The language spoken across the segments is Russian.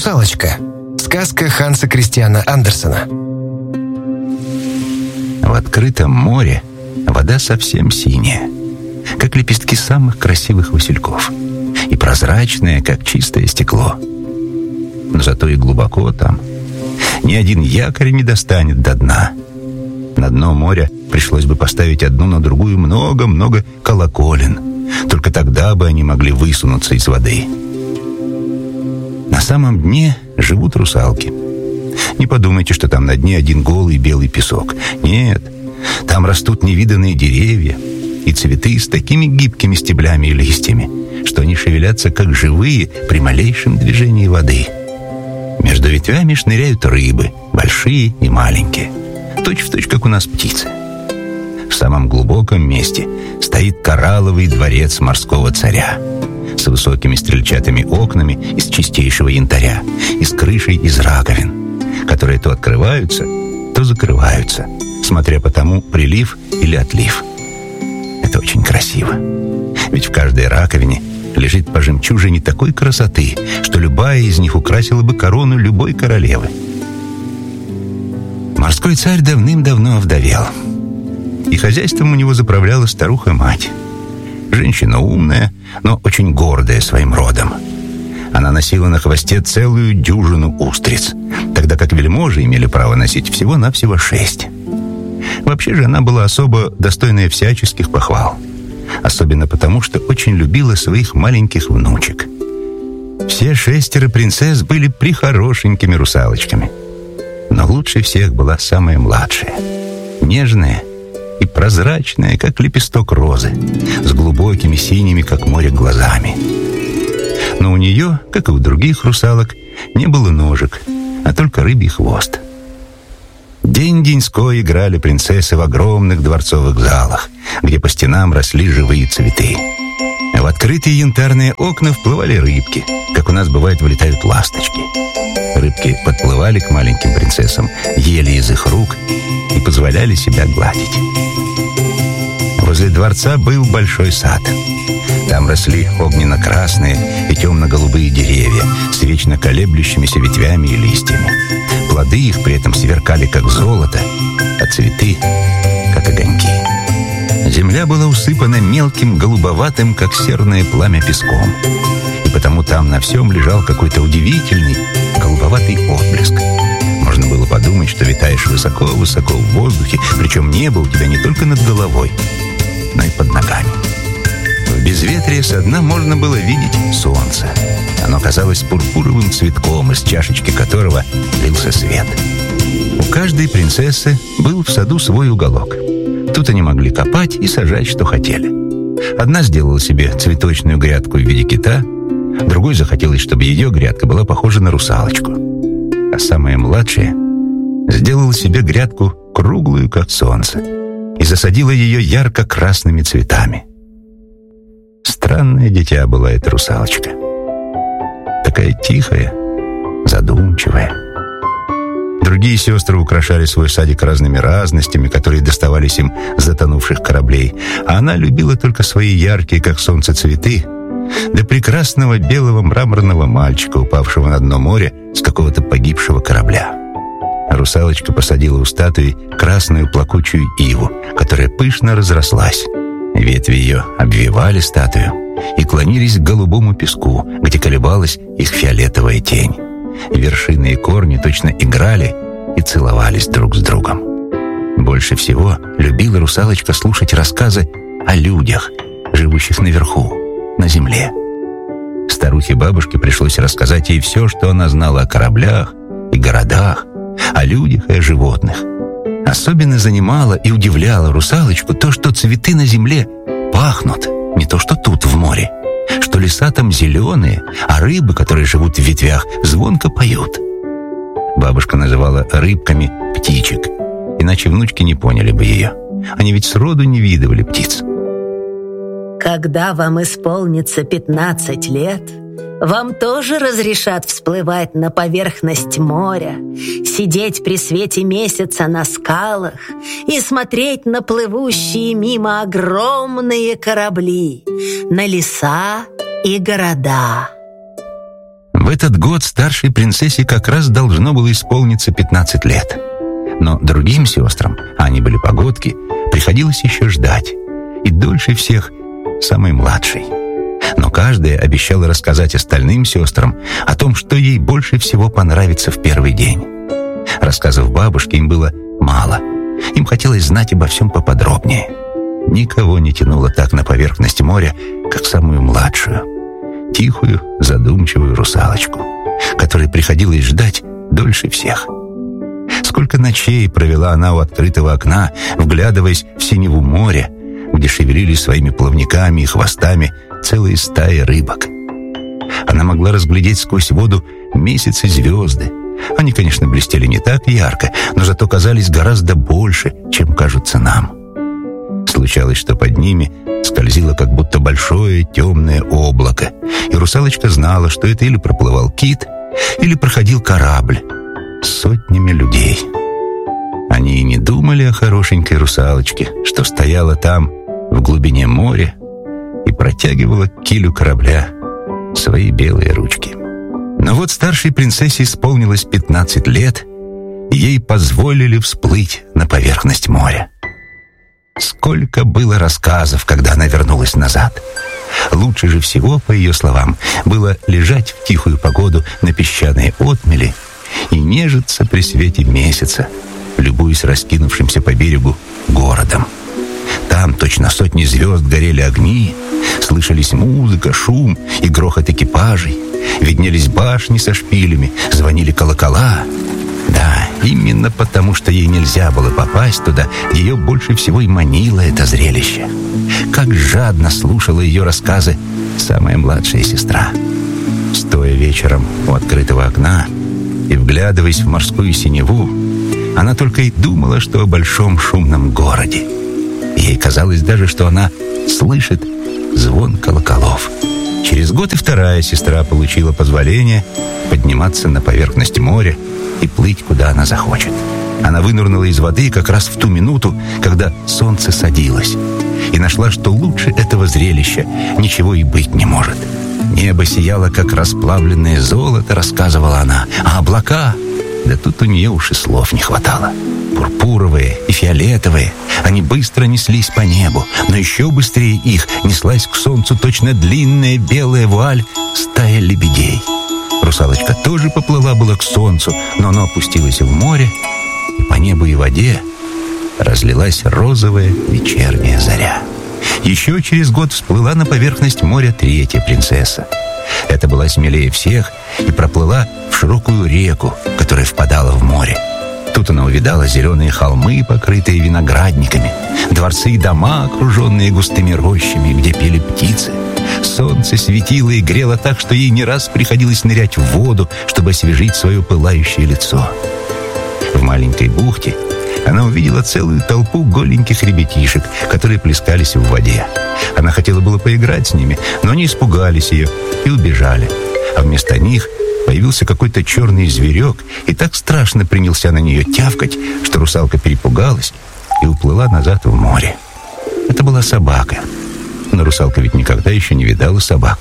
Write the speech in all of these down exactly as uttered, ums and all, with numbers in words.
Русалочка. Сказка Ханса Кристиана Андерсена. В открытом море вода совсем синяя, как лепестки самых красивых васильков, и прозрачная, как чистое стекло. Но зато и глубоко там. Ни один якорь не достанет до дна. На дно моря пришлось бы поставить одну на другую много-много колоколен. Только тогда бы они могли высунуться из воды. На самом дне живут русалки. Не подумайте, что там на дне один голый белый песок. Нет, там растут невиданные деревья и цветы с такими гибкими стеблями и листьями, что они шевелятся как живые при малейшем движении воды. Между ветвями шныряют рыбы, большие и маленькие, точь-в-точь, как у нас птицы. В самом глубоком месте стоит коралловый дворец морского царя с высокими стрельчатыми окнами из чистейшего янтаря и с крышей из раковин, которые то открываются, то закрываются, смотря по тому, прилив или отлив. Это очень красиво. Ведь в каждой раковине лежит по жемчужине такой красоты, что любая из них украсила бы корону любой королевы. Морской царь давным-давно овдовел, и хозяйством у него заправляла старуха-мать. Женщина умная, но очень гордая своим родом. Она носила на хвосте целую дюжину устриц, тогда как вельможи имели право носить всего-навсего шесть. Вообще же она была особо достойная всяческих похвал, особенно потому, что очень любила своих маленьких внучек. Все шестеро принцесс были прихорошенькими русалочками, но лучше всех была самая младшая, нежная и прозрачная, как лепесток розы, с глубокими синими, как море, глазами. Но у нее, как и у других русалок, не было ножек, а только рыбий хвост. День-деньской играли принцессы в огромных дворцовых залах, где по стенам росли живые цветы. В открытые янтарные окна вплывали рыбки, как у нас бывает вылетают ласточки. Рыбки подплывали к маленьким принцессам, ели из их рук и позволяли себя гладить. Возле дворца был большой сад. Там росли огненно-красные и темно-голубые деревья с вечно колеблющимися ветвями и листьями. Плоды их при этом сверкали, как золото, а цветы — как огоньки. Земля была усыпана мелким, голубоватым, как серное пламя, песком. И потому там на всем лежал какой-то удивительный голубоватый отблеск. Можно было подумать, что витаешь высоко-высоко в воздухе, причем небо у тебя не только над головой, но и под ногами. В безветрие со дна можно было видеть солнце. Оно казалось пурпуровым цветком, из чашечки которого лился свет. У каждой принцессы был в саду свой уголок. Тут они могли копать и сажать, что хотели. Одна сделала себе цветочную грядку в виде кита, другой захотелось, чтобы ее грядка была похожа на русалочку. А самая младшая сделала себе грядку круглую, как солнце, и засадила ее ярко-красными цветами. Странное дитя была эта русалочка. Такая тихая, задумчивая. Другие сестры украшали свой садик разными разностями, которые доставались им с затонувших кораблей, а она любила только свои яркие, как солнце, цветы, да прекрасного белого мраморного мальчика, упавшего на дно моря с какого-то погибшего корабля. Русалочка посадила у статуи красную плакучую иву, которая пышно разрослась. Ветви ее обвивали статую и клонились к голубому песку, где колебалась их фиолетовая тень. Вершины и корни точно играли и целовались друг с другом. Больше всего любила русалочка слушать рассказы о людях, живущих наверху, на земле. Старухе-бабушке пришлось рассказать ей все, что она знала о кораблях и городах, о людях и о животных. Особенно занимало и удивляло русалочку то, что цветы на земле пахнут, не то что тут, в море, что леса там зеленые, а рыбы, которые живут в ветвях, звонко поют. Бабушка называла рыбками птичек, иначе внучки не поняли бы ее. Они ведь сроду не видывали птиц. Когда вам исполнится пятнадцать лет, вам тоже разрешат всплывать на поверхность моря, сидеть при свете месяца на скалах и смотреть на плывущие мимо огромные корабли, на леса и города. В этот год старшей принцессе как раз должно было исполниться пятнадцать лет. Но другим сестрам, а они были погодки, приходилось еще ждать. И дольше всех самой младшей. Но каждая обещала рассказать остальным сестрам о том, что ей больше всего понравится в первый день. Рассказов бабушке им было мало. Им хотелось знать обо всем поподробнее. Никого не тянуло так на поверхность моря, как самую младшую, тихую, задумчивую русалочку, которой приходилось ждать дольше всех. Сколько ночей провела она у открытого окна, вглядываясь в синеву моря, где шевелились своими плавниками и хвостами целые стаи рыбок. Она могла разглядеть сквозь воду месяцы и звезды. Они, конечно, блестели не так ярко, но зато казались гораздо больше, чем кажутся нам. Случалось, что под ними скользило как будто большое темное облако, и русалочка знала, что это или проплывал кит, или проходил корабль с сотнями людей. Они и не думали о хорошенькой русалочке, что стояла там, в глубине моря, и протягивала к килю корабля свои белые ручки. Но вот старшей принцессе исполнилось пятнадцать лет, и ей позволили всплыть на поверхность моря. Сколько было рассказов, когда она вернулась назад. Лучше же всего, по ее словам, было лежать в тихую погоду на песчаной отмели и нежиться при свете месяца, любуясь раскинувшимся по берегу городом. Там точно сотни звезд горели огни, слышались музыка, шум и грохот экипажей, виднелись башни со шпилями, звонили колокола. Да, именно потому, что ей нельзя было попасть туда, ее больше всего и манило это зрелище. Как жадно слушала ее рассказы самая младшая сестра. Стоя вечером у открытого окна и вглядываясь в морскую синеву, она только и думала, что о большом шумном городе. Ей казалось даже, что она слышит звон колоколов. Через год и вторая сестра получила позволение подниматься на поверхность моря и плыть, куда она захочет. Она вынырнула из воды как раз в ту минуту, когда солнце садилось, и нашла, что лучше этого зрелища ничего и быть не может. Небо сияло, как расплавленное золото, рассказывала она, а облака... Да тут у нее уж и слов не хватало. Пурпуровые и фиолетовые, они быстро неслись по небу, но еще быстрее их неслась к солнцу точно длинная белая вуаль стая лебедей. Русалочка тоже поплыла было к солнцу, но оно опустилось в море, и по небу и воде разлилась розовая вечерняя заря. Еще через год всплыла на поверхность моря третья принцесса. Это была смелее всех и проплыла в широкую реку, которая впадала в море. Тут она увидала зеленые холмы, покрытые виноградниками, дворцы и дома, окруженные густыми рощами, где пели птицы. Солнце светило и грело так, что ей не раз приходилось нырять в воду, чтобы освежить свое пылающее лицо. В маленькой бухте она увидела целую толпу голеньких ребятишек, которые плескались в воде. Она хотела было поиграть с ними, но они испугались ее и убежали. А вместо них появился какой-то черный зверек и так страшно принялся на нее тявкать, что русалка перепугалась и уплыла назад в море. Это была собака. Но русалка ведь никогда еще не видала собак.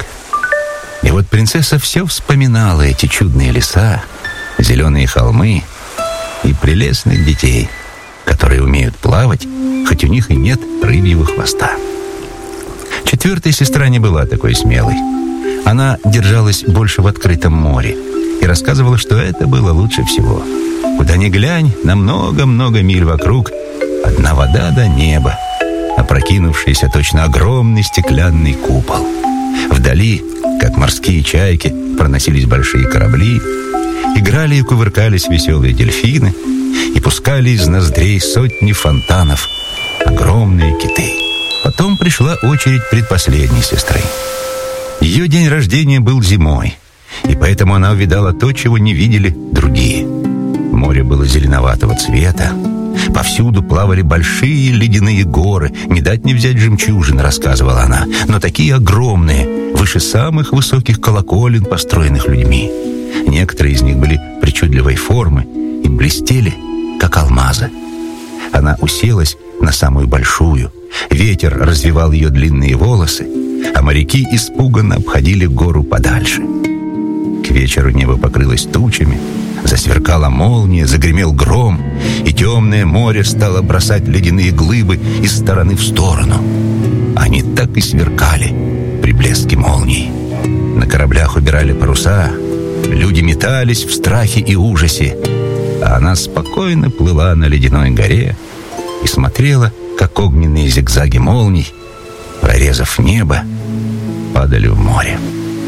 И вот принцесса все вспоминала эти чудные леса, зеленые холмы и прелестных детей, которые умеют плавать, хоть у них и нет рыбьего хвоста. Четвертая сестра не была такой смелой. Она держалась больше в открытом море и рассказывала, что это было лучше всего. Куда ни глянь, на много-много миль вокруг одна вода до неба, опрокинувшийся точно огромный стеклянный купол. Вдали, как морские чайки, проносились большие корабли, играли и кувыркались веселые дельфины и пускали из ноздрей сотни фонтанов огромные киты. Потом пришла очередь предпоследней сестры. Ее день рождения был зимой, и поэтому она увидала то, чего не видели другие. Море было зеленоватого цвета, повсюду плавали большие ледяные горы, не дать не взять жемчужин, рассказывала она, но такие огромные, выше самых высоких колоколен, построенных людьми. Некоторые из них были причудливой формы и блестели, как алмазы. Она уселась на самую большую, ветер развивал ее длинные волосы, а моряки испуганно обходили гору подальше. К вечеру вечеру небо покрылось тучами, засверкала молния, загремел гром, и темное море стало бросать ледяные глыбы из стороны в сторону. Они так и сверкали при блеске молний. На кораблях убирали паруса, люди метались в страхе и ужасе, а она спокойно плыла на ледяной горе и смотрела, как огненные зигзаги молний, прорезав небо, падали в море.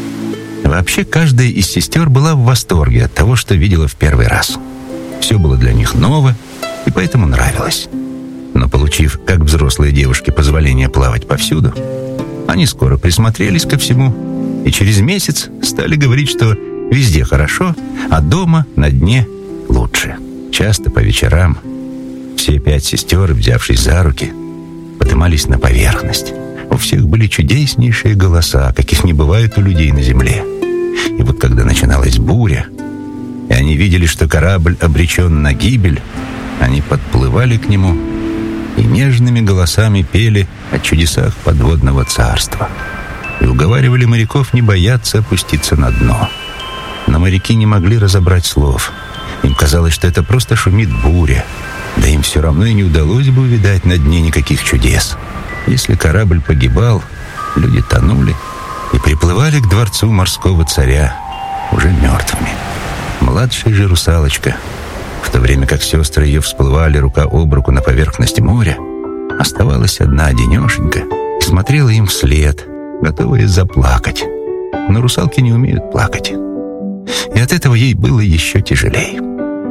Вообще, каждая из сестер была в восторге от того, что видела в первый раз. Все было для них ново, и поэтому нравилось. Но, получив, как взрослые девушки, позволение плавать повсюду, они скоро присмотрелись ко всему и через месяц стали говорить, что везде хорошо, а дома на дне лучше. Часто по вечерам все пять сестер, взявшись за руки, поднимались на поверхность. У всех были чудеснейшие голоса, каких не бывает у людей на земле. И вот когда начиналась буря, и они видели, что корабль обречен на гибель, они подплывали к нему и нежными голосами пели о чудесах подводного царства и уговаривали моряков не бояться опуститься на дно. Но моряки не могли разобрать слов. Им казалось, что это просто шумит буря, да им все равно и не удалось бы увидать на дне никаких чудес. Если корабль погибал, люди тонули и приплывали к дворцу морского царя уже мертвыми. Младшая же русалочка, в то время как сестры ее всплывали рука об руку на поверхность моря, оставалась одна одинешенька и смотрела им вслед, готовая заплакать. Но русалки не умеют плакать. И от этого ей было еще тяжелее.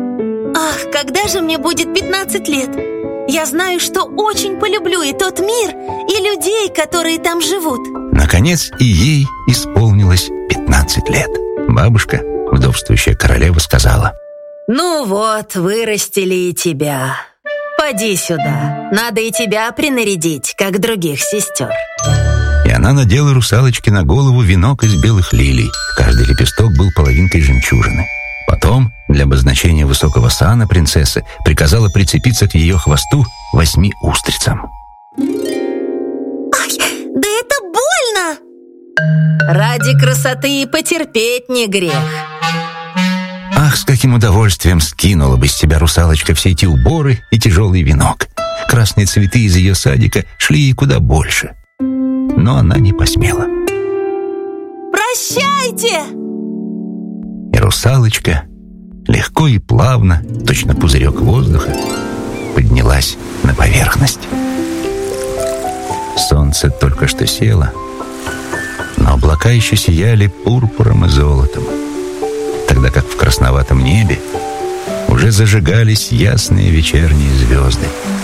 Ах, когда же мне будет пятнадцать лет? Я знаю, что очень полюблю и тот мир, и людей, которые там живут. Наконец и ей исполнилось пятнадцать лет. Бабушка, вдовствующая королева, сказала: «Ну вот, вырастили и тебя. Поди сюда, надо и тебя принарядить, как других сестер». И она надела русалочке на голову венок из белых лилий. Каждый лепесток был половинкой жемчужины. Потом, для обозначения высокого сана принцессы, приказала прицепиться к ее хвосту восьми устрицам. Ай, да это больно! Ради красоты и потерпеть не грех. Ах, с каким удовольствием скинула бы с себя русалочка все эти уборы и тяжелый венок. Красные цветы из ее садика шли ей куда больше. Но она не посмела. Прощайте! И русалочка легко и плавно, точно пузырек воздуха, поднялась на поверхность. Солнце только что село, но облака еще сияли пурпуром и золотом, тогда как в красноватом небе уже зажигались ясные вечерние звезды.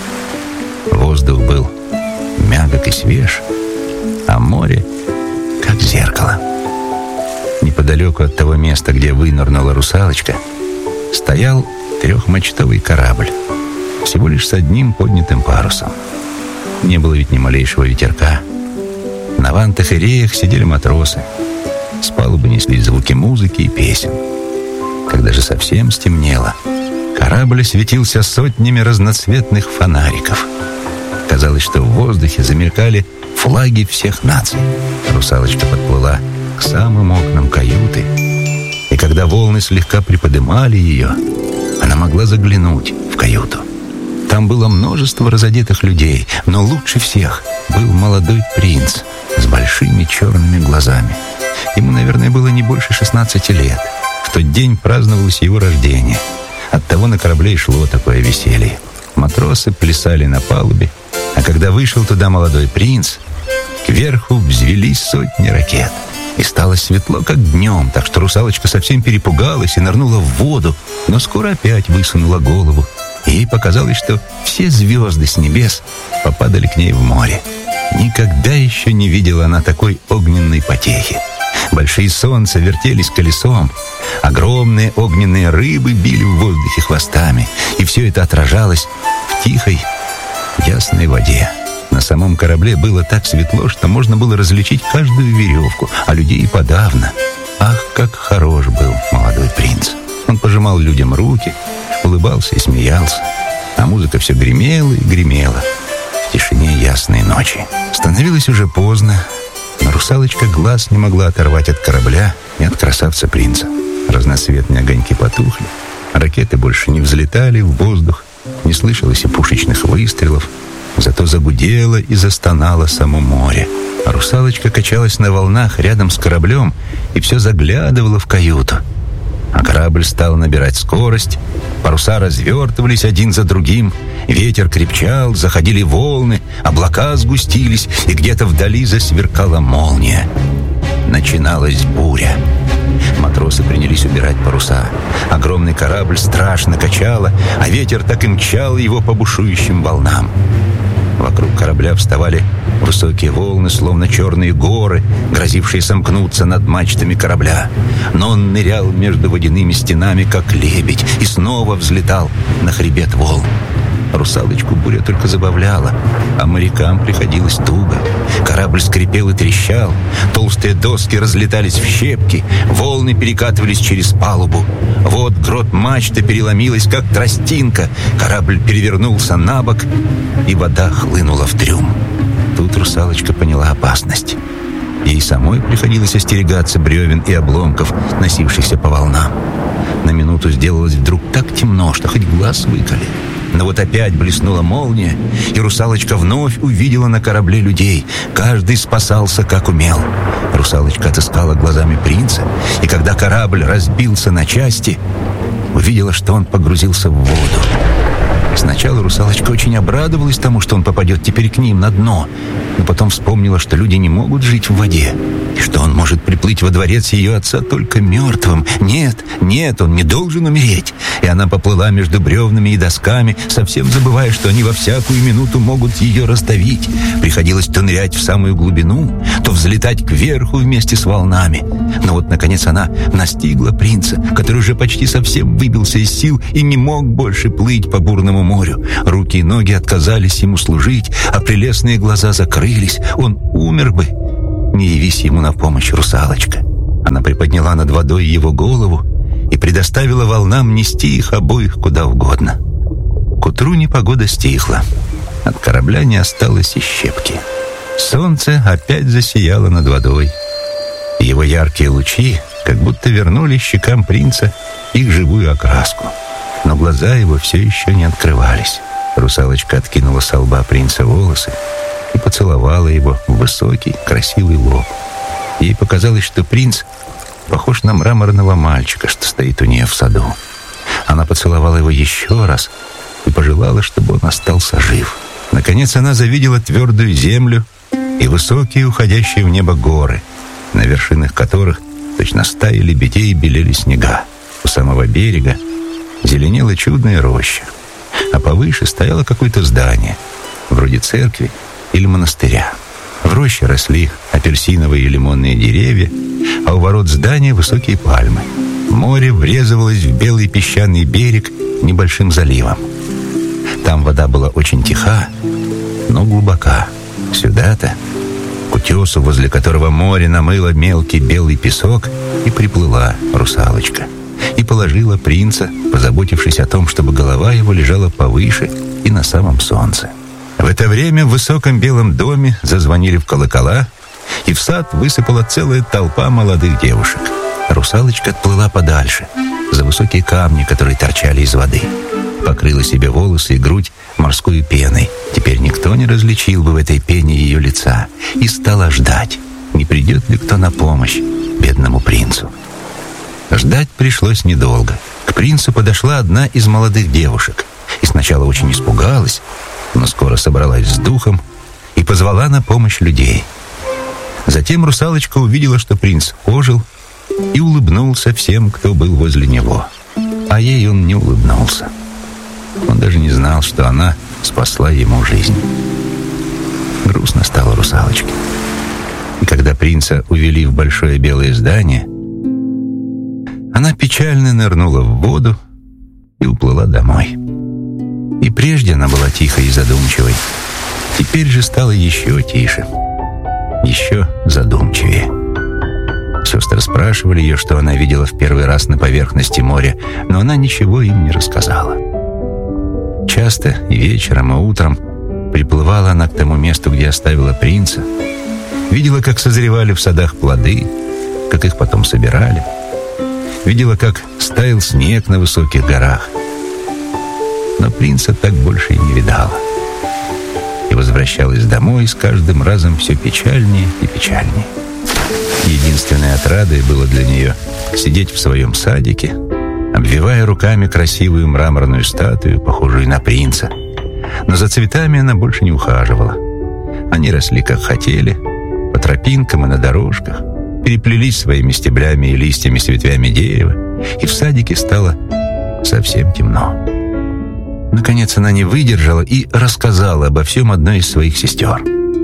Воздух был мягок и свеж, а море как зеркало. Неподалеку от того места, где вынырнула русалочка, стоял трехмачтовый корабль, всего лишь с одним поднятым парусом. Не было ведь ни малейшего ветерка. На вантах и реях сидели матросы. С палубы неслись звуки музыки и песен. Когда же совсем стемнело, корабль светился сотнями разноцветных фонариков. Казалось, что в воздухе замелькали флаги всех наций. Русалочка подплыла к самым окнам каюты, и когда волны слегка приподнимали ее, она могла заглянуть в каюту. Там было множество разодетых людей, но лучше всех был молодой принц с большими черными глазами. Ему, наверное, было не больше шестнадцати лет. В тот день праздновалось его рождение. Оттого на корабле и шло такое веселье. Матросы плясали на палубе, а когда вышел туда молодой принц, кверху взвелись сотни ракет. И стало светло, как днем, так что русалочка совсем перепугалась и нырнула в воду, но скоро опять высунула голову. И ей показалось, что все звезды с небес попадали к ней в море. Никогда еще не видела она такой огненной потехи. Большие солнца вертелись колесом, огромные огненные рыбы били в воздухе хвостами, и все это отражалось в тихой, ясной воде. На самом корабле было так светло, что можно было различить каждую веревку, а людей и подавно. Ах, как хорош был молодой принц! Он пожимал людям руки, улыбался и смеялся, а музыка все гремела и гремела в тишине ясной ночи. Становилось уже поздно, но русалочка глаз не могла оторвать от корабля и от красавца принца. Разноцветные огоньки потухли, ракеты больше не взлетали в воздух, не слышалось и пушечных выстрелов, зато загудело и застонало само море. А русалочка качалась на волнах рядом с кораблем и все заглядывала в каюту. А корабль стал набирать скорость, паруса развертывались один за другим, ветер крепчал, заходили волны, облака сгустились, и где-то вдали засверкала молния. Начиналась буря. Матросы принялись убирать паруса. Огромный корабль страшно качало, а ветер так и мчал его по бушующим волнам. Вокруг корабля вставали высокие волны, словно черные горы, грозившие сомкнуться над мачтами корабля. Но он нырял между водяными стенами, как лебедь, и снова взлетал на хребет волн. Русалочку буря только забавляла, а морякам приходилось туго. Корабль скрипел и трещал, толстые доски разлетались в щепки, волны перекатывались через палубу. Вот грот мачты переломилась, как тростинка, корабль перевернулся на бок, и вода хлынула в трюм. Тут русалочка поняла опасность. Ей самой приходилось остерегаться бревен и обломков, носившихся по волнам. На минуту сделалось вдруг так темно, что хоть глаз выколи. Но вот опять блеснула молния, и русалочка вновь увидела на корабле людей. Каждый спасался, как умел. Русалочка отыскала глазами принца, и когда корабль разбился на части, увидела, что он погрузился в воду. Сначала русалочка очень обрадовалась тому, что он попадет теперь к ним на дно, но потом вспомнила, что люди не могут жить в воде, и что он может приплыть во дворец ее отца только мертвым. Нет, нет, он не должен умереть. И она поплыла между бревнами и досками, совсем забывая, что они во всякую минуту могут ее раздавить. Приходилось то нырять в самую глубину, то взлетать кверху вместе с волнами. Но вот, наконец, она настигла принца, который уже почти совсем выбился из сил и не мог больше плыть по бурному морю. Руки и ноги отказались ему служить, а прелестные глаза закрылись. Он умер бы, не явись ему на помощь русалочка. Она приподняла над водой его голову и предоставила волнам нести их обоих куда угодно. К утру непогода стихла. От корабля не осталось и щепки. Солнце опять засияло над водой. Его яркие лучи как будто вернули щекам принца их живую окраску. Но глаза его все еще не открывались. Русалочка откинула со лба принца волосы и поцеловала его в высокий, красивый лоб. Ей показалось, что принц похож на мраморного мальчика, что стоит у нее в саду. Она поцеловала его еще раз и пожелала, чтобы он остался жив. Наконец она завидела твердую землю и высокие, уходящие в небо горы, на вершинах которых точно стаи лебедей белели снега. У самого берега зеленела чудная роща, а повыше стояло какое-то здание, вроде церкви или монастыря. В роще росли апельсиновые и лимонные деревья, а у ворот здания высокие пальмы. Море врезывалось в белый песчаный берег небольшим заливом. Там вода была очень тиха, но глубока. Сюда-то, к утесу, возле которого море намыло мелкий белый песок, и приплыла русалочка. И положила принца, позаботившись о том, чтобы голова его лежала повыше и на самом солнце. В это время в высоком белом доме зазвонили в колокола, и в сад высыпала целая толпа молодых девушек. Русалочка отплыла подальше, за высокие камни, которые торчали из воды. Покрыла себе волосы и грудь морской пеной. Теперь никто не различил бы в этой пене ее лица. И стала ждать, не придет ли кто на помощь бедному принцу. Ждать пришлось недолго. К принцу подошла одна из молодых девушек. И сначала очень испугалась, но скоро собралась с духом и позвала на помощь людей. Затем русалочка увидела, что принц ожил, и улыбнулся всем, кто был возле него. А ей он не улыбнулся. Он даже не знал, что она спасла ему жизнь. Грустно стало русалочке. И когда принца увели в большое белое здание, она печально нырнула в воду и уплыла домой. И прежде она была тихой и задумчивой. Теперь же стала еще тише, еще задумчивее. Сестры спрашивали ее, что она видела в первый раз на поверхности моря, но она ничего им не рассказала. Часто и вечером, и утром приплывала она к тому месту, где оставила принца, видела, как созревали в садах плоды, как их потом собирали, видела, как стаял снег на высоких горах. Но принца так больше и не видала. И возвращалась домой с каждым разом все печальнее и печальнее. Единственной отрадой было для нее сидеть в своем садике, обвивая руками красивую мраморную статую, похожую на принца. Но за цветами она больше не ухаживала. Они росли, как хотели, по тропинкам и на дорожках, переплелись своими стеблями и листьями с ветвями дерева, и в садике стало совсем темно. Наконец она не выдержала и рассказала обо всем одной из своих сестер.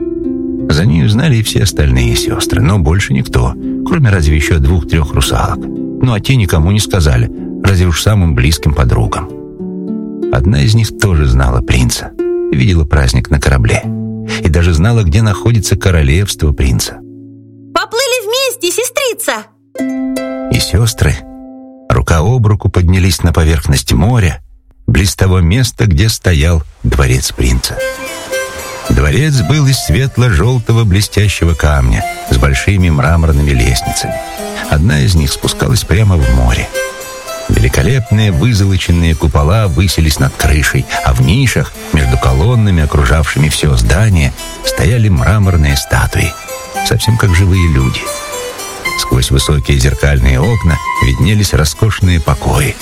За ней узнали и все остальные сестры, но больше никто, кроме разве еще двух-трех русалок. Ну а те никому не сказали, разве уж самым близким подругам. Одна из них тоже знала принца, видела праздник на корабле и даже знала, где находится королевство принца. Поплыли вместе, сестрица! И сестры рука об руку поднялись на поверхность моря, близ того места, где стоял дворец принца. Дворец был из светло-желтого блестящего камня с большими мраморными лестницами. Одна из них спускалась прямо в море. Великолепные вызолоченные купола высились над крышей, а в нишах, между колоннами, окружавшими все здание, стояли мраморные статуи, совсем как живые люди. Сквозь высокие зеркальные окна виднелись роскошные покои.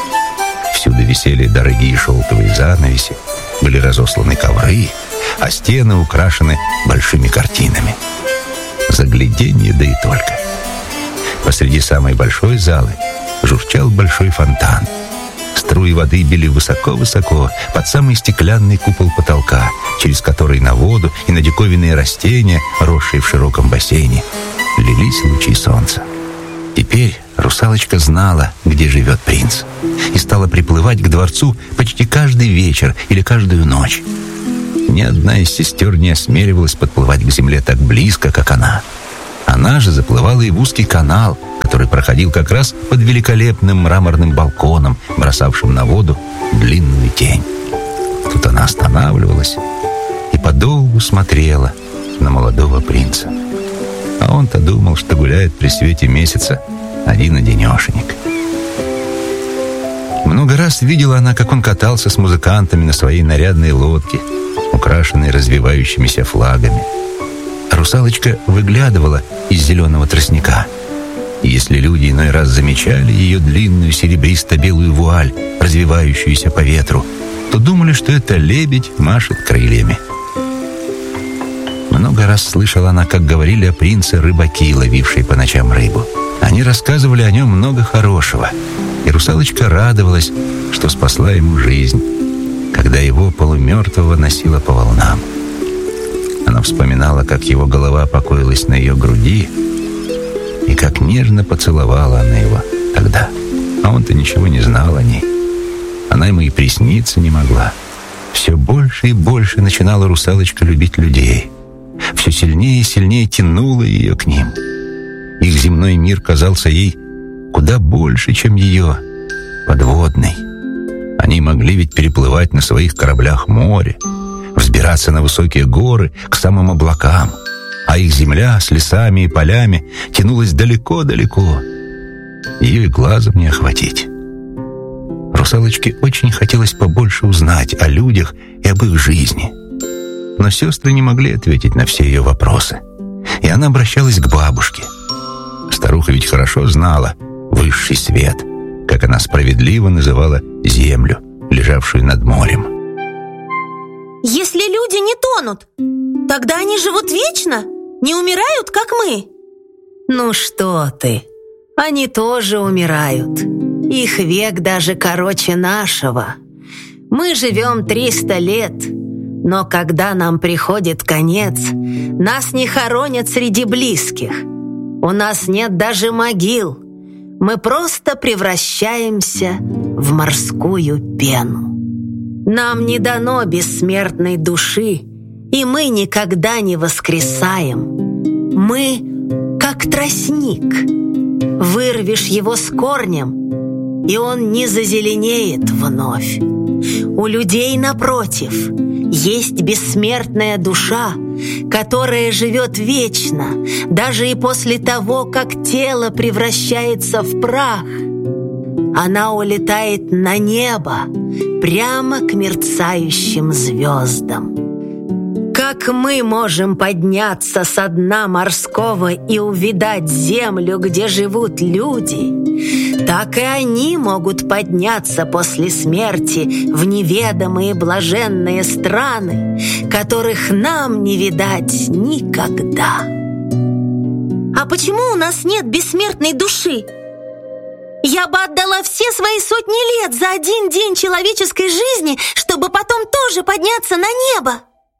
Всюду висели дорогие шелковые занавеси, были разосланы ковры, а стены украшены большими картинами. Загляденье, да и только. Посреди самой большой залы журчал большой фонтан. Струи воды били высоко-высоко под самый стеклянный купол потолка, через который на воду и на диковинные растения, росшие в широком бассейне, лились лучи солнца. Теперь русалочка знала, где живет принц, и стала приплывать к дворцу почти каждый вечер или каждую ночь. Ни одна из сестер не осмеливалась подплывать к земле так близко, как она. Она же заплывала и в узкий канал, который проходил как раз под великолепным мраморным балконом, бросавшим на воду длинную тень. Тут она останавливалась и подолгу смотрела на молодого принца. А он-то думал, что гуляет при свете месяца один-одинешенек. Много раз видела она, как он катался с музыкантами на своей нарядной лодке, украшенной развивающимися флагами. Русалочка выглядывала из зеленого тростника. И если люди иной раз замечали ее длинную серебристо-белую вуаль, развивающуюся по ветру, то думали, что это лебедь машет крыльями. Много раз слышала она, как говорили о принце рыбаки, ловившие по ночам рыбу. Они рассказывали о нем много хорошего, и русалочка радовалась, что спасла ему жизнь, когда его полумертвого носила по волнам. Она вспоминала, как его голова покоилась на ее груди, и как нежно поцеловала она его тогда. А он-то ничего не знал о ней. Она ему и присниться не могла. Все больше и больше начинала русалочка любить людей. Все сильнее и сильнее тянуло ее к ним. Их земной мир казался ей куда больше, чем ее подводный. Они могли ведь переплывать на своих кораблях море, взбираться на высокие горы к самым облакам, а их земля с лесами и полями тянулась далеко-далеко. Ее и глазом не охватить. Русалочке очень хотелось побольше узнать о людях и об их жизни. Но сестры не могли ответить на все ее вопросы, и она обращалась к бабушке. Старуха ведь хорошо знала высший свет, как она справедливо называла землю, лежавшую над морем. Если люди не тонут, тогда они живут вечно? Не умирают, как мы? Ну что ты, они тоже умирают. Их век даже короче нашего. Мы живем триста лет, но когда нам приходит конец, нас не хоронят среди близких. У нас нет даже могил. Мы просто превращаемся в морскую пену. Нам не дано бессмертной души, и мы никогда не воскресаем. Мы как тростник. Вырвешь его с корнем, и он не зазеленеет вновь. У людей, напротив, есть бессмертная душа, которая живет вечно, даже и после того, как тело превращается в прах. она улетает на небо, прямо к мерцающим звездам. Как мы можем подняться со дна морского и увидать землю, где живут люди, так и они могут подняться после смерти в неведомые блаженные страны, которых нам не видать никогда. А почему у нас нет бессмертной души? Я бы отдала все свои сотни лет за один день человеческой жизни, чтобы потом тоже подняться на небо.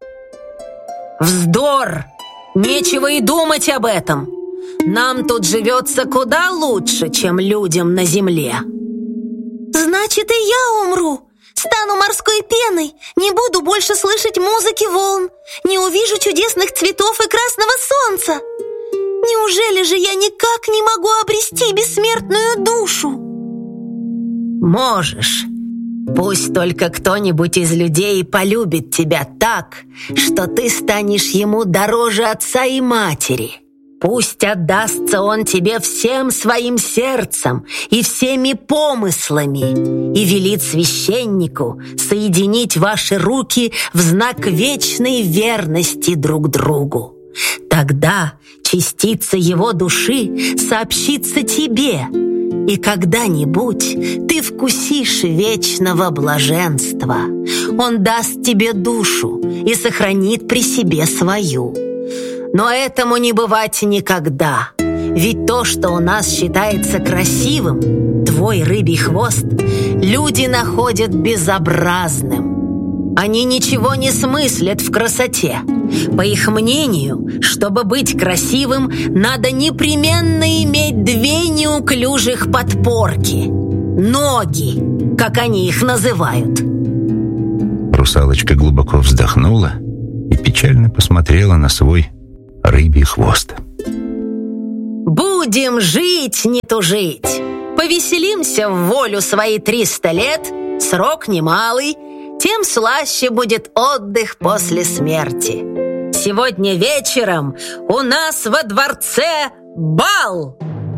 Вздор! Нечего и думать об этом. Нам тут живется куда лучше, чем людям на земле. Значит, и я умру. Стану морской пеной, не буду больше слышать музыки волн, не увижу чудесных цветов и красного солнца. Неужели же я никак не могу обрести бессмертную душу? Можешь. Пусть только кто-нибудь из людей полюбит тебя так, что ты станешь ему дороже отца и матери. Пусть отдастся он тебе всем своим сердцем и всеми помыслами и велит священнику соединить ваши руки в знак вечной верности друг другу. Тогда частица его души сообщится тебе, и когда-нибудь ты вкусишь вечного блаженства. Он даст тебе душу и сохранит при себе свою. Но этому не бывать никогда, ведь то, что у нас считается красивым, твой рыбий хвост, люди находят безобразным. Они ничего не смыслят в красоте. По их мнению, чтобы быть красивым, надо непременно иметь две неуклюжих подпорки. Ноги, как они их называют. Русалочка глубоко вздохнула и печально посмотрела на свой рыбий хвост. Будем жить, не тужить. Повеселимся в волю свои триста лет, срок немалый, тем слаще будет отдых после смерти. Сегодня вечером у нас во дворце бал.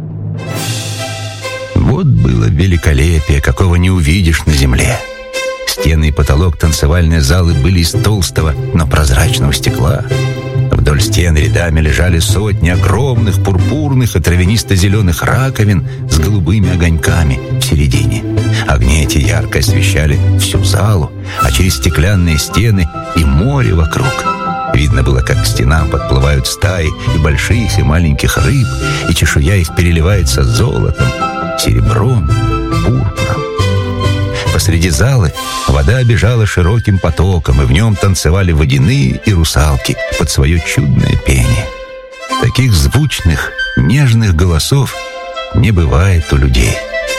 Вот было великолепие, какого не увидишь на земле. Стены и потолок танцевальной залы были из толстого, но прозрачного стекла. Вдоль стен рядами лежали сотни огромных пурпурных и травянисто-зеленых раковин с голубыми огоньками в середине. Огни эти ярко освещали всю залу, а через стеклянные стены и море вокруг. Видно было, как к стенам подплывают стаи и больших, и маленьких рыб, и чешуя их переливается золотом, серебром, пурпуром. Посреди залы вода бежала широким потоком, и в нем танцевали водяные и русалки под свое чудное пение. Таких звучных, нежных голосов не бывает у людей.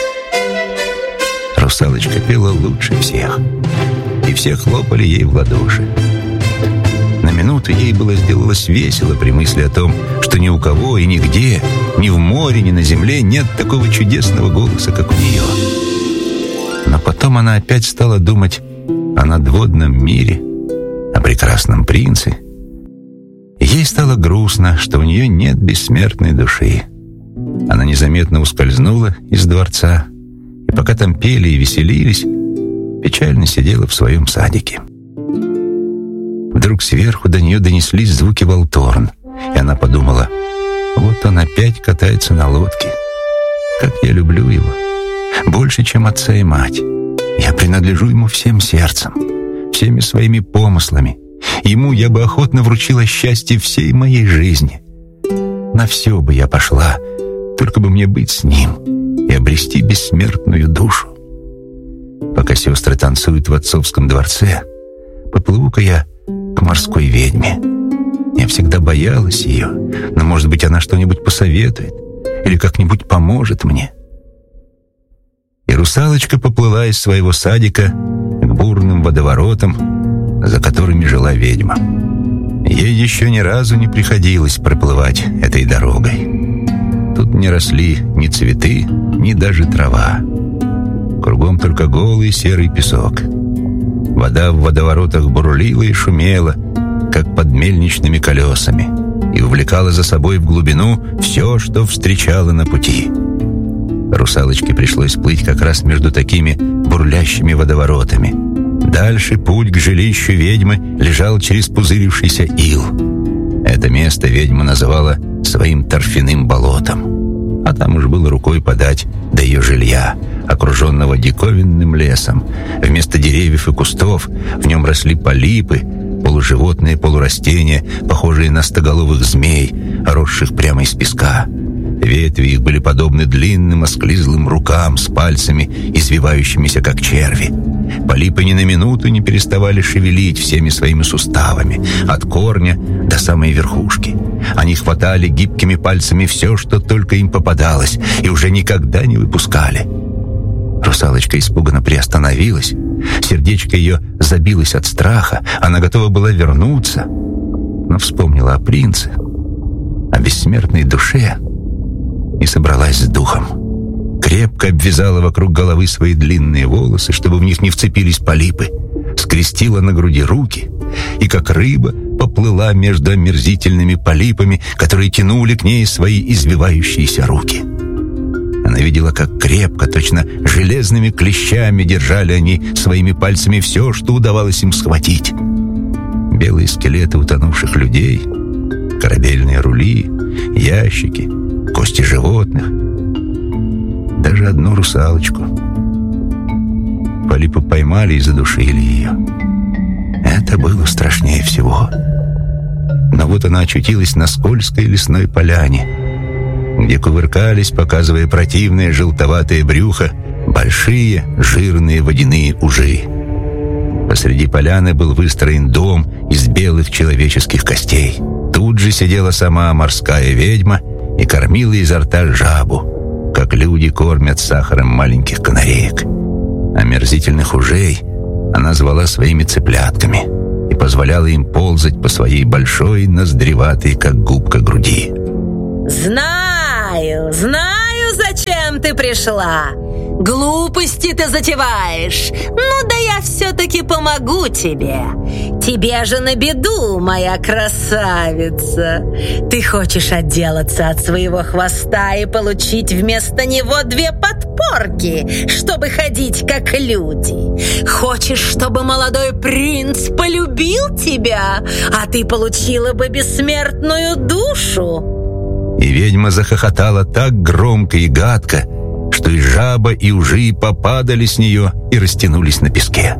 Русалочка пела лучше всех, и все хлопали ей в ладоши. На минуту ей было сделалось весело при мысли о том, что ни у кого и нигде, ни в море, ни на земле нет такого чудесного голоса, как у нее. Но потом она опять стала думать о надводном мире, о прекрасном принце. И ей стало грустно, что у нее нет бессмертной души. Она незаметно ускользнула из дворца, и пока там пели и веселились, печально сидела в своем садике. Вдруг сверху до нее донеслись звуки волторн, и она подумала: вот он опять катается на лодке. Как я люблю его! Больше, чем отца и мать. Я принадлежу ему всем сердцем, всеми своими помыслами. Ему я бы охотно вручила счастье всей моей жизни. На все бы я пошла, только бы мне быть с ним и обрести бессмертную душу. Пока сестры танцуют в отцовском дворце, поплыву-ка я к морской ведьме. Я всегда боялась ее, но, может быть, она что-нибудь посоветует или как-нибудь поможет мне. И русалочка поплыла из своего садика к бурным водоворотам, за которыми жила ведьма. Ей еще ни разу не приходилось проплывать этой дорогой. Тут не росли ни цветы, ни даже трава. Кругом только голый серый песок. Вода в водоворотах бурлила и шумела, как под мельничными колесами, и увлекала за собой в глубину все, что встречала на пути. Русалочке пришлось плыть как раз между такими бурлящими водоворотами. Дальше путь к жилищу ведьмы лежал через пузырившийся ил. Это место ведьма называла своим торфяным болотом. А там уж было рукой подать до ее жилья, окруженного диковинным лесом. Вместо деревьев и кустов в нем росли полипы, полуживотные, полурастения, похожие на стоголовых змей, росших прямо из песка. Ветви их были подобны длинным осклизлым рукам с пальцами, извивающимися, как черви. Полипы ни на минуту не переставали шевелить всеми своими суставами, от корня до самой верхушки. Они хватали гибкими пальцами все, что только им попадалось, и уже никогда не выпускали. Русалочка испуганно приостановилась. Сердечко ее забилось от страха. Она готова была вернуться, но вспомнила о принце, о бессмертной душе, и собралась с духом. Крепко обвязала вокруг головы свои длинные волосы, чтобы в них не вцепились полипы, скрестила на груди руки и, как рыба, поплыла между омерзительными полипами, которые тянули к ней свои извивающиеся руки. Она видела, как крепко, точно железными клещами держали они своими пальцами все, что удавалось им схватить. Белые скелеты утонувших людей, корабельные рули, ящики, кости животных, даже одну русалочку. Полипы поймали и задушили ее. Это было страшнее всего. Но вот она очутилась на скользкой лесной поляне, где кувыркались, показывая противное желтоватое брюхо, большие жирные водяные ужи. Посреди поляны был выстроен дом из белых человеческих костей. Тут же сидела сама морская ведьма и кормила изо рта жабу, как люди кормят сахаром маленьких канареек. Омерзительных ужей она звала своими цыплятками и позволяла им ползать по своей большой, ноздреватой, как губка, груди. Знаю, знаю, зачем ты пришла. Глупости ты затеваешь. Ну да я все-таки помогу тебе. Тебе же на беду, моя красавица. Ты хочешь отделаться от своего хвоста и получить вместо него две подпорки, чтобы ходить как люди. Хочешь, чтобы молодой принц полюбил тебя, а ты получила бы бессмертную душу? И ведьма захохотала так громко и гадко, что и жаба, и ужи попадали с нее и растянулись на песке.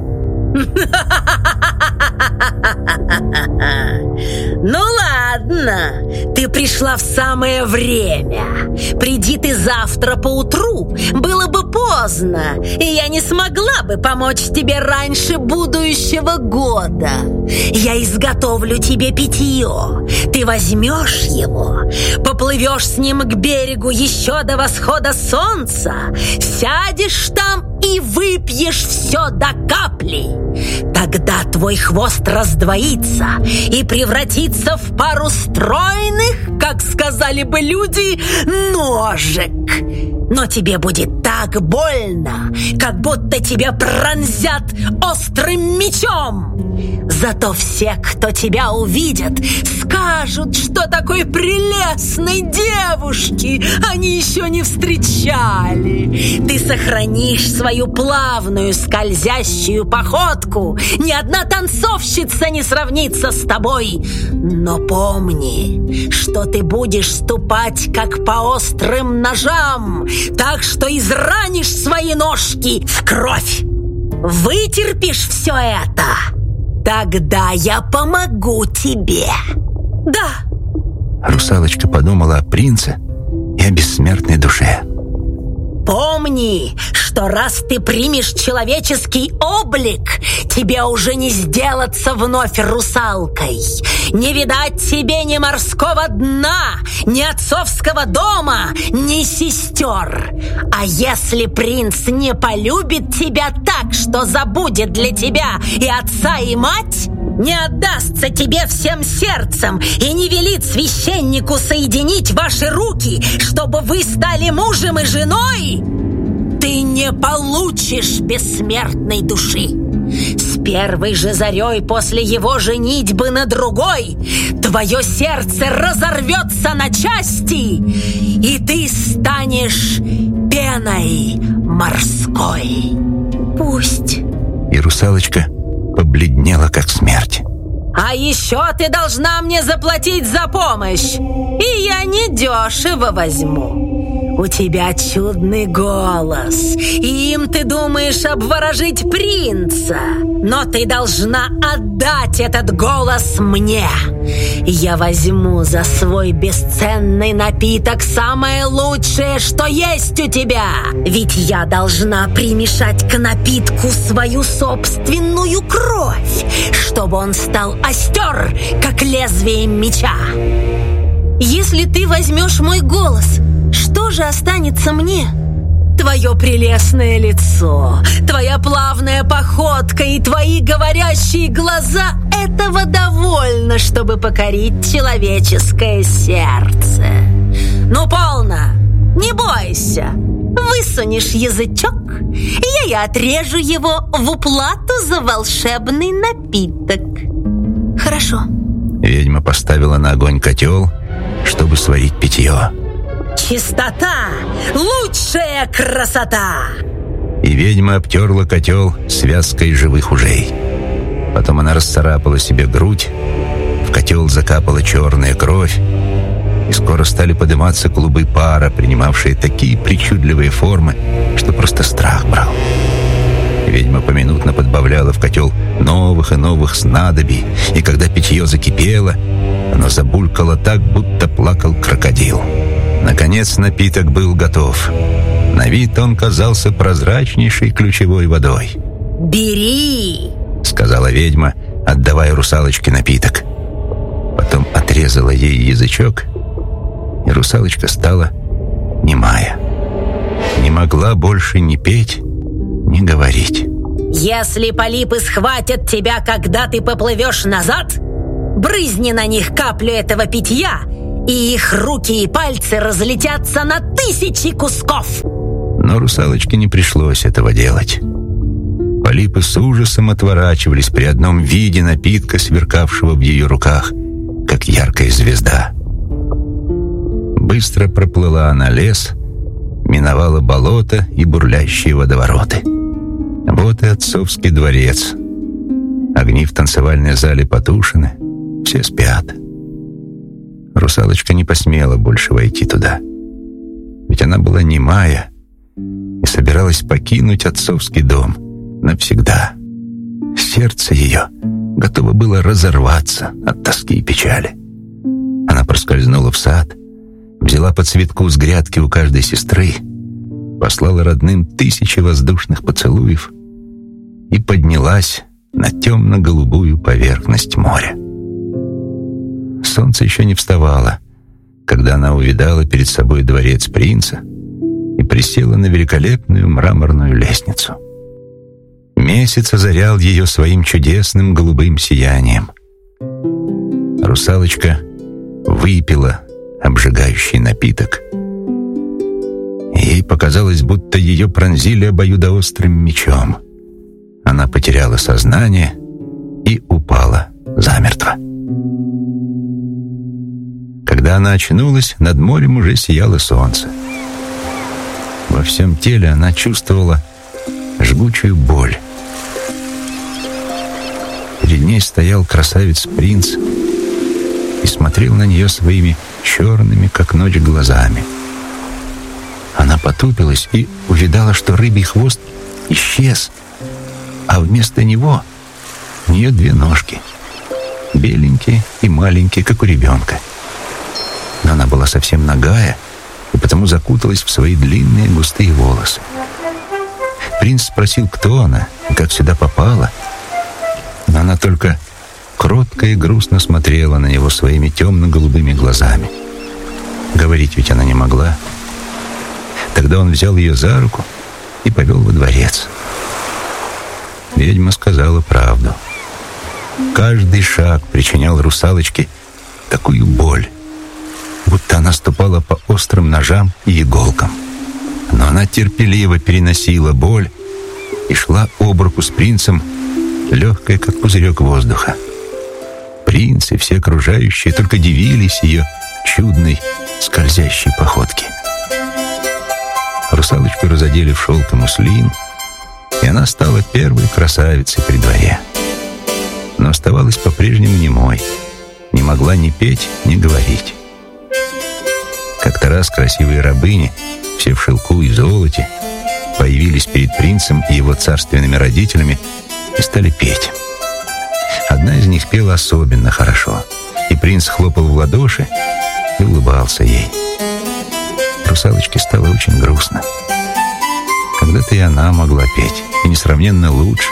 Ну ладно, ты пришла в самое время. Приди ты завтра поутру, было бы поздно, и я не смогла бы помочь тебе раньше будущего года. Я изготовлю тебе питье. Ты возьмешь его, поплывешь с ним к берегу еще до восхода солнца, сядешь там и выпьешь все до капли. Тогда твой хвост раздвоится и превратится в пару стройных, как сказали бы люди, ножек. Но тебе будет так больно, как будто тебя пронзят острым мечом. Зато все, кто тебя увидят, скажут, что такой прелестной девушки они еще не встречали. Ты сохранишь свою плавную скользящую походку. Ни одна танцовщица не сравнится с тобой. Но помни, что ты будешь ступать как по острым ножам, так что изранишь свои ножки в кровь. Вытерпишь все это? Тогда я помогу тебе. Да. Русалочка подумала о принце и о бессмертной душе. Помни, что раз ты примешь человеческий облик, тебе уже не сделаться вновь русалкой. Не видать тебе ни морского дна, ни отцовского дома, ни сестер. А если принц не полюбит тебя так, что забудет для тебя и отца, и мать, не отдастся тебе всем сердцем и не велит священнику соединить ваши руки, чтобы вы стали мужем и женой, ты не получишь бессмертной души. С первой же зарей после его женитьбы на другой твое сердце разорвется на части, и ты станешь пеной морской. Пусть. И русалочка побледнела, как смерть. А еще ты должна мне заплатить за помощь, и я недешево возьму. У тебя чудный голос, и им ты думаешь обворожить принца. Но ты должна отдать этот голос мне. Я возьму за свой бесценный напиток самое лучшее, что есть у тебя. Ведь я должна примешать к напитку свою собственную кровь, чтобы он стал остер, как лезвием меча. Если ты возьмешь мой голос, что же останется мне? Твое прелестное лицо, твоя плавная походка и твои говорящие глаза — этого довольно, чтобы покорить человеческое сердце. Ну, полно, не бойся. Высунешь язычок, и я отрежу его в уплату за волшебный напиток. Хорошо. Ведьма поставила на огонь котел, чтобы сварить питье. Чистота — лучшая красота! И ведьма обтерла котел связкой живых ужей. Потом она расцарапала себе грудь, в котел закапала черная кровь, и скоро стали подниматься клубы пара, принимавшие такие причудливые формы, что просто страх брал. Ведьма поминутно подбавляла в котел новых и новых снадобий, и когда питье закипело, оно забулькало так, будто плакал крокодил. Наконец напиток был готов. На вид он казался прозрачнейшей ключевой водой. «Бери!» — сказала ведьма, отдавая русалочке напиток. Потом отрезала ей язычок, и русалочка стала немая. Не могла больше ни петь, ни говорить. «Если полипы схватят тебя, когда ты поплывешь назад, брызни на них каплю этого питья, и их руки и пальцы разлетятся на тысячи кусков!» Но русалочке не пришлось этого делать. Полипы с ужасом отворачивались при одном виде напитка, сверкавшего в ее руках, как яркая звезда. Быстро проплыла она лес, миновала болото и бурлящие водовороты. Вот и отцовский дворец. Огни в танцевальной зале потушены, все спят. Русалочка не посмела больше войти туда, ведь она была немая и собиралась покинуть отцовский дом навсегда. Сердце ее готово было разорваться от тоски и печали. Она проскользнула в сад, взяла по цветку с грядки у каждой сестры, послала родным тысячи воздушных поцелуев и поднялась на темно-голубую поверхность моря. Солнце еще не вставало, когда она увидала перед собой дворец принца и присела на великолепную мраморную лестницу. Месяц озарял ее своим чудесным голубым сиянием. Русалочка выпила обжигающий напиток. Ей показалось, будто ее пронзили обоюдоострым мечом. Она потеряла сознание и упала замертво. Когда она очнулась, над морем уже сияло солнце. Во всем теле она чувствовала жгучую боль. Перед ней стоял красавец-принц и смотрел на нее своими черными, как ночь, глазами. Она потупилась и увидала, что рыбий хвост исчез, а вместо него у нее две ножки, беленькие и маленькие, как у ребенка. Но она была совсем нагая и потому закуталась в свои длинные густые волосы. Принц спросил, кто она и как сюда попала, но она только кротко и грустно смотрела на него своими темно-голубыми глазами. Говорить ведь она не могла. Тогда он взял ее за руку и повел во дворец. Ведьма сказала правду. Каждый шаг причинял русалочке такую боль, будто она ступала по острым ножам и иголкам. Но она терпеливо переносила боль и шла об руку с принцем, легкая, как пузырек воздуха. Принц и все окружающие только дивились ее чудной скользящей походке. Русалочку разодели в шелк и муслин, и она стала первой красавицей при дворе. Но оставалась по-прежнему немой, не могла ни петь, ни говорить. Как-то раз красивые рабыни, все в шелку и золоте, появились перед принцем и его царственными родителями и стали петь. Одна из них пела особенно хорошо, и принц хлопал в ладоши и улыбался ей. Русалочке стало очень грустно. Когда-то и она могла петь, и несравненно лучше.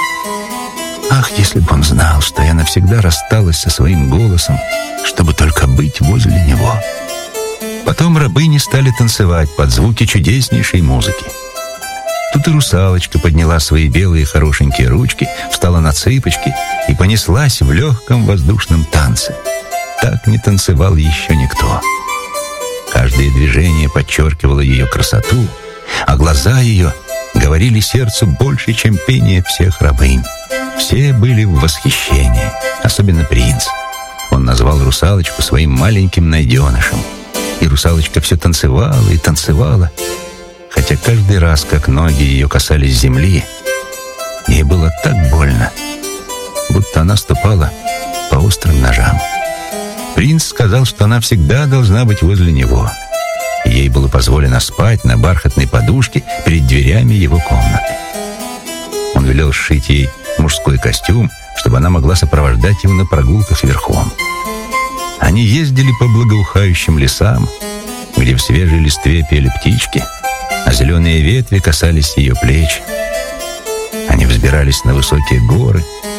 Ах, если бы он знал, что я навсегда рассталась со своим голосом, чтобы только быть возле него. Потом рабыни стали танцевать под звуки чудеснейшей музыки. Тут и русалочка подняла свои белые хорошенькие ручки, встала на цыпочки и понеслась в легком воздушном танце. Так не танцевал еще никто. Каждое движение подчеркивало ее красоту, а глаза ее говорили сердцу больше, чем пение всех рабынь. Все были в восхищении, особенно принц. Он назвал русалочку своим маленьким найденышем. И русалочка все танцевала и танцевала, хотя каждый раз, как ноги ее касались земли, ей было так больно, будто она ступала по острым ножам. Принц сказал, что она всегда должна быть возле него. Ей было позволено спать на бархатной подушке перед дверями его комнаты. Он велел сшить ей мужской костюм, чтобы она могла сопровождать его на прогулках верхом. Они ездили по благоухающим лесам, где в свежей листве пели птички, а зеленые ветви касались ее плеч. Они взбирались на высокие горы,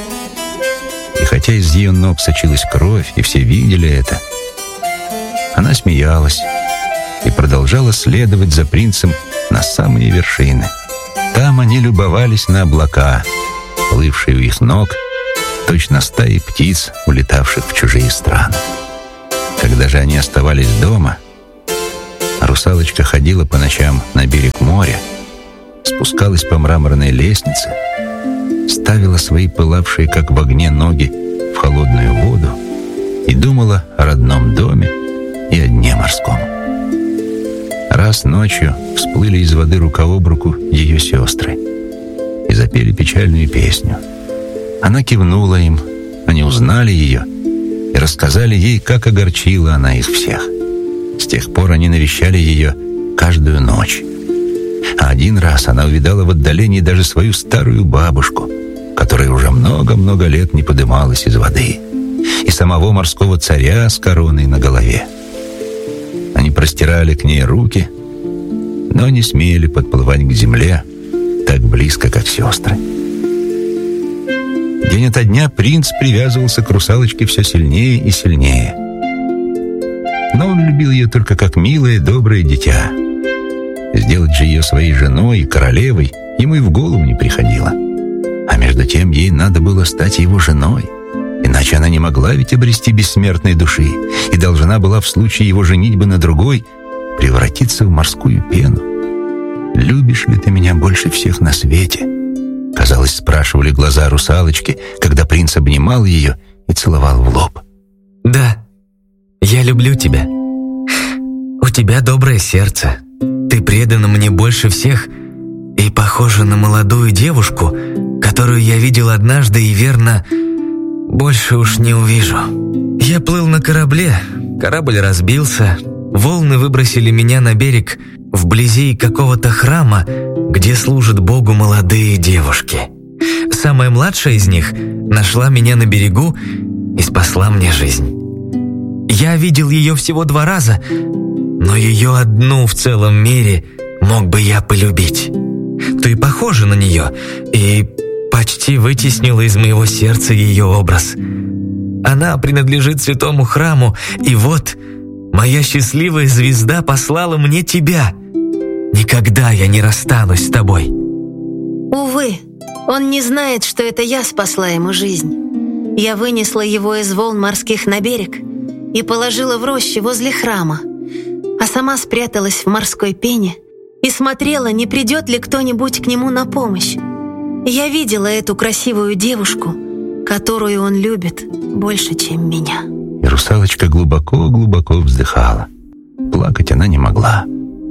и хотя из ее ног сочилась кровь, и все видели это, она смеялась и продолжала следовать за принцем на самые вершины. Там они любовались на облака, плывшие у их ног, точно стаи птиц, улетавших в чужие страны. Когда же они оставались дома, русалочка ходила по ночам на берег моря, спускалась по мраморной лестнице, ставила свои пылавшие, как в огне, ноги в холодную воду и думала о родном доме и о дне морском. Раз ночью всплыли из воды рука об руку ее сестры и запели печальную песню. Она кивнула им, они узнали ее и рассказали ей, как огорчила она их всех. С тех пор они навещали ее каждую ночь. А один раз она увидала в отдалении даже свою старую бабушку, которая уже много-много лет не подымалась из воды, и самого морского царя с короной на голове. Они простирали к ней руки, но не смели подплывать к земле так близко, как сестры. День ото дня принц привязывался к русалочке все сильнее и сильнее. Но он любил ее только как милое, доброе дитя. Сделать же ее своей женой и королевой ему и в голову не приходило. А между тем ей надо было стать его женой, иначе она не могла ведь обрести бессмертной души и должна была в случае его женитьбы на другой превратиться в морскую пену. «Любишь ли ты меня больше всех на свете?» Казалось, спрашивали глаза русалочки, когда принц обнимал ее и целовал в лоб. «Да, я люблю тебя. У тебя доброе сердце. Ты предана мне больше всех и похожа на молодую девушку, которую я видел однажды и, верно, больше уж не увижу. Я плыл на корабле, корабль разбился, волны выбросили меня на берег вблизи какого-то храма, где служат Богу молодые девушки. Самая младшая из них нашла меня на берегу и спасла мне жизнь. Я видел ее всего два раза, но ее одну в целом мире мог бы я полюбить. Ты похожа на нее и почти вытеснила из моего сердца ее образ. Она принадлежит святому храму, и вот моя счастливая звезда послала мне тебя. Никогда я не расстанусь с тобой». Увы, он не знает, что это я спасла ему жизнь. Я вынесла его из волн морских на берег и положила в роще возле храма, а сама спряталась в морской пене и смотрела, не придет ли кто-нибудь к нему на помощь. Я видела эту красивую девушку, которую он любит больше, чем меня. И русалочка глубоко-глубоко вздыхала. Плакать она не могла.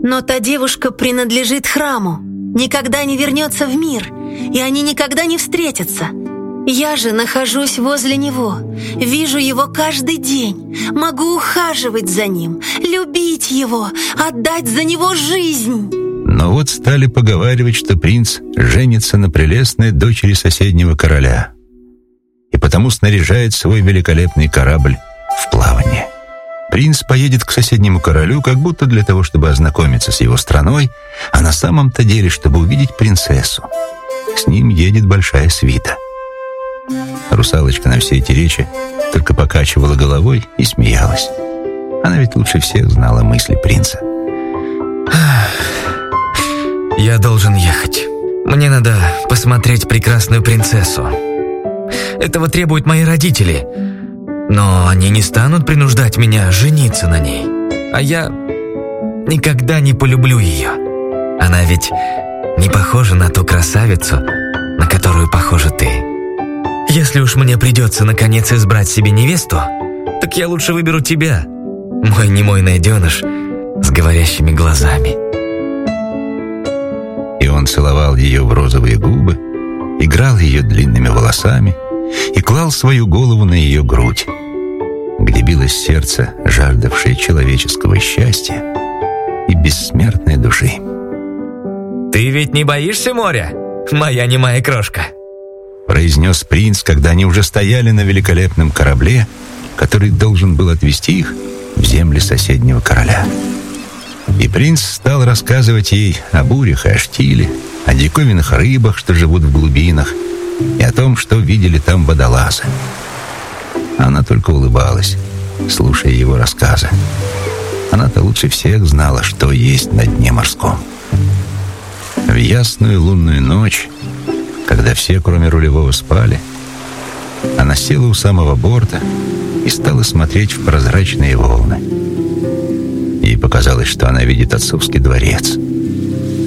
Но та девушка принадлежит храму, никогда не вернется в мир, и они никогда не встретятся. Я же нахожусь возле него, вижу его каждый день, могу ухаживать за ним, любить его, отдать за него жизнь. Но вот стали поговаривать, что принц женится на прелестной дочери соседнего короля, и потому снаряжает свой великолепный корабль в плавание. Принц поедет к соседнему королю, как будто для того, чтобы ознакомиться с его страной, а на самом-то деле, чтобы увидеть принцессу. С ним едет большая свита. Русалочка на все эти речи только покачивала головой и смеялась. Она ведь лучше всех знала мысли принца. Я должен ехать. Мне надо посмотреть прекрасную принцессу. Этого требуют мои родители. Но они не станут принуждать меня жениться на ней. А я никогда не полюблю ее. Она ведь не похожа на ту красавицу, на которую похожа ты. Если уж мне придется наконец избрать себе невесту, так я лучше выберу тебя, мой немой найденыш с говорящими глазами. И он целовал ее в розовые губы, играл ее длинными волосами и клал свою голову на ее грудь, где билось сердце, жаждавшее человеческого счастья и бессмертной души. «Ты ведь не боишься моря, моя немая крошка?» произнес принц, когда они уже стояли на великолепном корабле, который должен был отвезти их в земли соседнего короля. И принц стал рассказывать ей о бурях и о штиле, о диковинных рыбах, что живут в глубинах, и о том, что видели там водолазы. Она только улыбалась, слушая его рассказы. Она-то лучше всех знала, что есть на дне морском. В ясную лунную ночь, когда все, кроме рулевого, спали, она села у самого борта и стала смотреть в прозрачные волны. Ей показалось, что она видит отцовский дворец,